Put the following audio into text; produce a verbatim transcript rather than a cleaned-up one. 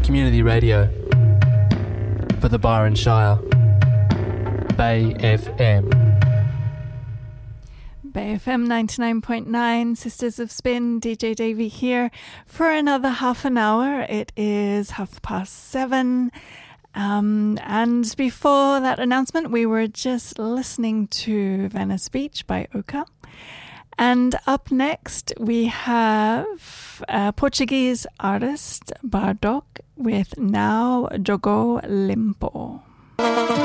Community radio for the Byron Shire. Bay F M. Bay F M ninety-nine point nine, Sisters of Spin, D J Davey here for another half an hour. It is half past seven. Um, and before that announcement, we were just listening to Venice Beach by Oka. And up next, we have a Portuguese artist, Bardock, with Now Jogo Limpo.